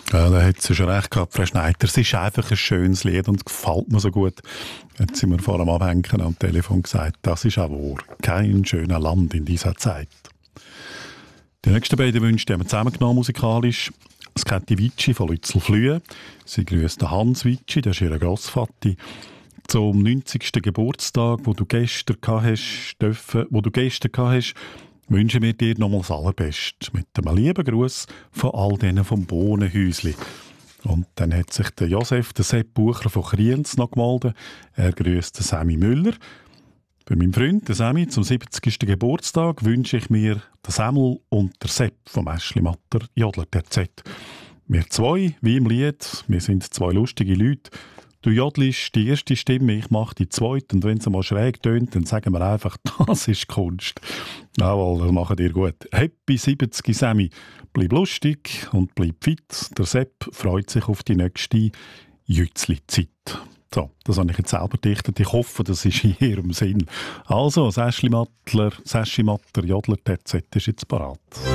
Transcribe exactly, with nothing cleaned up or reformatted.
Ja, da hat sie schon recht gehabt, Frau Schneider. Es ist einfach ein schönes Lied und gefällt mir so gut. Jetzt sind wir vor dem Abhängen am Telefon gesagt, das ist auch wahr. Kein schöner Land in dieser Zeit. Die nächsten beiden Wünsche haben wir zusammengenommen musikalisch. Das Käthi Witschi von Lützelflühe. Sie grüßt den Hans Witschi, der ist ihr Grossvater. Zum neunzigsten Geburtstag, wo du gestern gehabt hast, dürfen, wo du gestern gehabt hast, wünschen wir dir nochmals das Allerbeste. Mit einem lieben Gruß von all denen vom Bohnenhäusli. Und dann hat sich der Josef, der Sepp Bucher von Kriens noch gemeldet. Er grüßt den Sammy Müller. Für meinen Freund, den Sammy, zum siebzigsten Geburtstag wünsche ich mir den Semmel und der Sepp vom Äschli Matter Jodler T Z. Wir zwei, wie im Lied, wir sind zwei lustige Leute. Du jodelst die erste Stimme, ich mache die zweite. Und wenn es mal schräg tönt, dann sagen wir einfach, das ist Kunst. Jawohl, das macht ihr gut. Happy siebzig, Sammy. Bleib lustig und bleib fit. Der Sepp freut sich auf die nächste Jützli-Zeit. So, das habe ich jetzt selber gedichtet. Ich hoffe, das ist in Ihrem Sinn. Also, Säschli Matter, Säschi Matter, Jodler T Z ist jetzt parat.